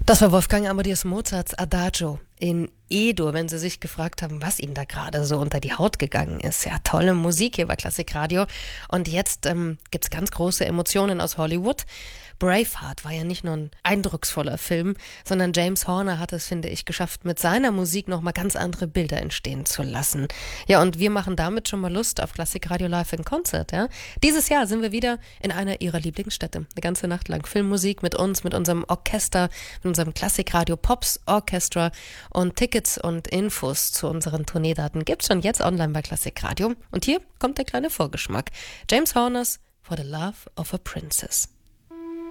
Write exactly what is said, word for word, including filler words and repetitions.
Das war Wolfgang Amadeus Mozarts Adagio in E-Dur, wenn Sie sich gefragt haben, was Ihnen da gerade so unter die Haut gegangen ist. Ja, tolle Musik hier bei Klassikradio. Und jetzt ähm, gibt's ganz große Emotionen aus Hollywood. Braveheart war ja nicht nur ein eindrucksvoller Film, sondern James Horner hat es, finde ich, geschafft, mit seiner Musik nochmal ganz andere Bilder entstehen zu lassen. Ja, und wir machen damit schon mal Lust auf Klassikradio Live in Concert. Ja? Dieses Jahr sind wir wieder in einer Ihrer Lieblingsstädte. Eine ganze Nacht lang Filmmusik mit uns, mit unserem Orchester, mit unserem Klassikradio Pops Orchestra. Und Tickets und Infos zu unseren Tourneedaten gibt's schon jetzt online bei Klassikradio. Und hier kommt der kleine Vorgeschmack. James Horners For the Love of a Princess.